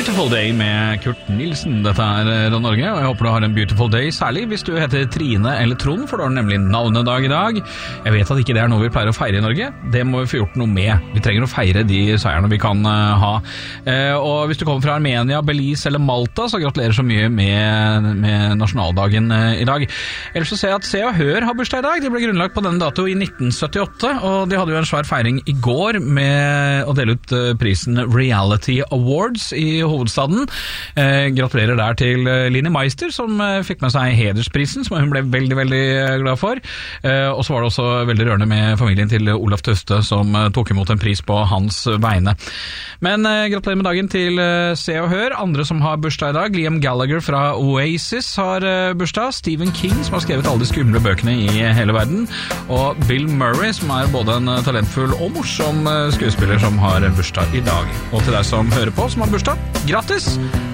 Beautiful Day med Kurt Nilsen. Dette Radio Norge, og jeg håper du har en beautiful day, særlig hvis du heter Trine eller Trond, for du har nemlig navnedag i dag. Jeg vet at ikke det er noe vi pleier å feire i Norge. Det må vi få gjort noe med. Vi trenger å feire de seierne vi kan ha. Og hvis du kommer fra Armenia, Belize eller Malta, så gratulerer så mye med nasjonaldagen i dag. Ellers så ser jeg at Se og Hør har bursdag i dag. De ble grunnlagt på denne dato i 1978, og de hadde jo en svær feiring i går med å dele ut prisen Reality Awards i hovedstaden. Gratulerer der til Line Meister, som fikk med seg hedersprisen, som hun ble veldig, veldig glad for. Og så var det også veldig rørende med familien til Olaf Tøste, som tok imot en pris på hans vegne. Men gratulerer med dagen til Se og Hør. Andre som har bursdag i dag, Liam Gallagher fra Oasis har bursdag, Stephen King, som har skrevet alle de skumle bøkene i hele verden, og Bill Murray, som er både en talentfull og morsom skuespiller som har bursdag i dag. Og til deg som hører på, som har bursdag, grattis!